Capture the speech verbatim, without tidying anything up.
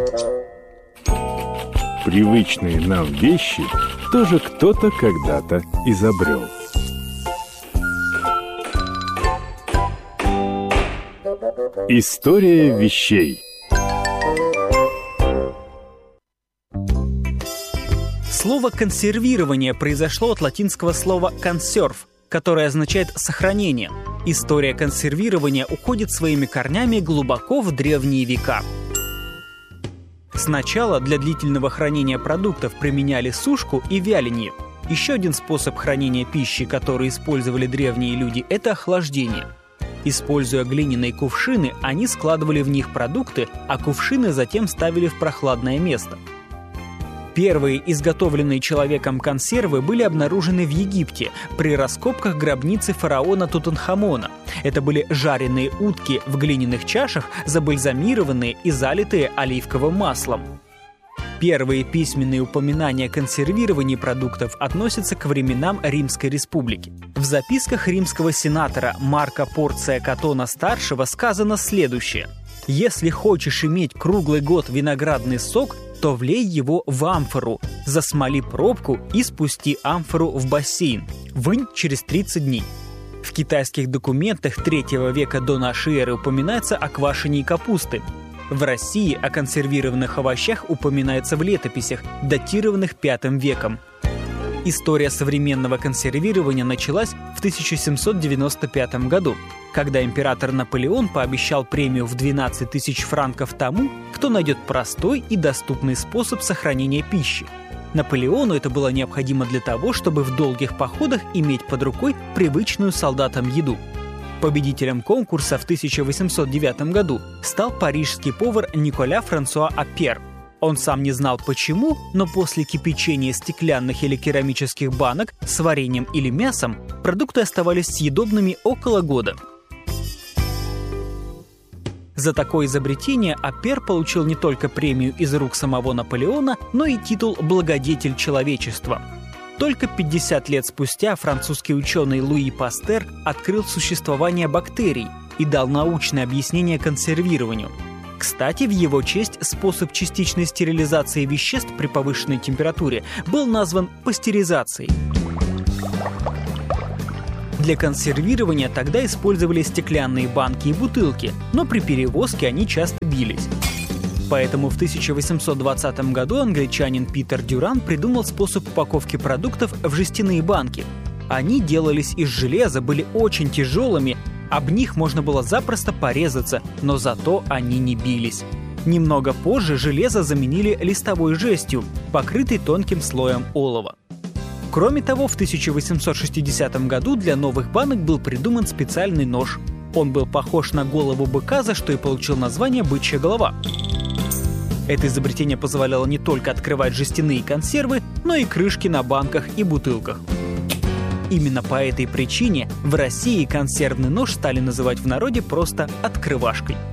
Привычные нам вещи тоже кто-то когда-то изобрел. История вещей. Слово «консервирование» произошло от латинского слова «conserve», которое означает «сохранение». История консервирования уходит своими корнями глубоко в древние века. Сначала для длительного хранения продуктов применяли сушку и вяленье. Еще один способ хранения пищи, который использовали древние люди, это охлаждение. Используя глиняные кувшины, они складывали в них продукты, а кувшины затем ставили в прохладное место. Первые изготовленные человеком консервы были обнаружены в Египте при раскопках гробницы фараона Тутанхамона. Это были жареные утки в глиняных чашах, забальзамированные и залитые оливковым маслом. Первые письменные упоминания о консервировании продуктов относятся к временам Римской Республики. В записках римского сенатора Марка Порция Катона-старшего сказано следующее: «Если хочешь иметь круглый год виноградный сок, то влей его в амфору, засмоли пробку и спусти амфору в бассейн. Вынь через тридцать дней». В китайских документах третьего века до нашей эры упоминается о квашении капусты. В России о консервированных овощах упоминается в летописях, датированных пятым веком. История современного консервирования началась в тысяча семьсот девяносто пятом году, когда император Наполеон пообещал премию в двенадцать тысяч франков тому, кто найдет простой и доступный способ сохранения пищи. Наполеону это было необходимо для того, чтобы в долгих походах иметь под рукой привычную солдатам еду. Победителем конкурса в тысяча восемьсот девятом году стал парижский повар Николя Франсуа Аппер. Он сам не знал почему, но после кипячения стеклянных или керамических банок с вареньем или мясом продукты оставались съедобными около года. За такое изобретение Аппер получил не только премию из рук самого Наполеона, но и титул «Благодетель человечества». Только пятьдесят лет спустя французский ученый Луи Пастер открыл существование бактерий и дал научное объяснение консервированию. Кстати, в его честь способ частичной стерилизации веществ при повышенной температуре был назван пастеризацией. Для консервирования тогда использовали стеклянные банки и бутылки, но при перевозке они часто бились. Поэтому в тысяча восемьсот двадцатом году англичанин Питер Дюран придумал способ упаковки продуктов в жестяные банки. Они делались из железа, были очень тяжелыми, об них можно было запросто порезаться, но зато они не бились. Немного позже железо заменили листовой жестью, покрытой тонким слоем олова. Кроме того, в тысяча восемьсот шестидесятом году для новых банок был придуман специальный нож. Он был похож на голову быка, за что и получил название «бычья голова». Это изобретение позволяло не только открывать жестяные консервы, но и крышки на банках и бутылках. Именно по этой причине в России консервный нож стали называть в народе просто «открывашкой».